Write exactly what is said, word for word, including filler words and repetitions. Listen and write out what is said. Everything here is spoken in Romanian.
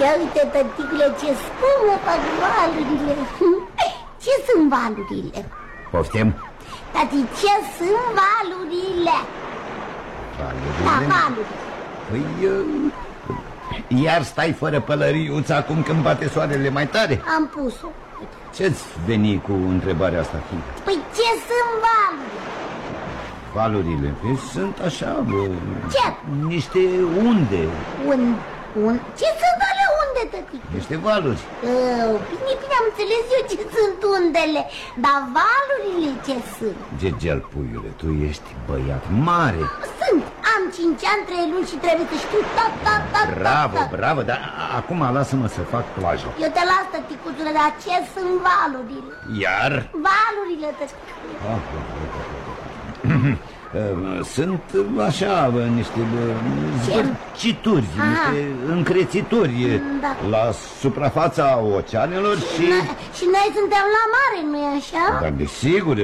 Ia uite, tăticule, ce spumă fac valurile. Ce sunt valurile? Poftim? Tati, ce sunt valurile? Valurile? Da, valurile. Păi, iar stai fără pălăriuță acum când bate soarele mai tare? Am pus-o. Ce-ți veni cu întrebarea asta, fiică? Păi ce sunt valurile? Valurile? Păi sunt așa, bă, ce? Niște unde. Un, un... Ce sunt ale unde, tătică? Niște valuri. uh, Bine, bine, am înțeles eu ce sunt undele. Dar valurile ce sunt? Gegel, puiule, tu ești băiat mare. Sunt, am cinci ani, trei luni și trebuie să știu tot, tot, tot. Bravo, tot, tot. bravo, dar acum lasă-mă să fac plajă. Eu te las, tăticuțule, dar ce sunt valurile? Iar? Valurile, tătică. Ah, sunt așa, niște zvârcituri, niște încrețituri, da, la suprafața oceanelor și... Și noi suntem la mare, nu-i așa? Dar desigur,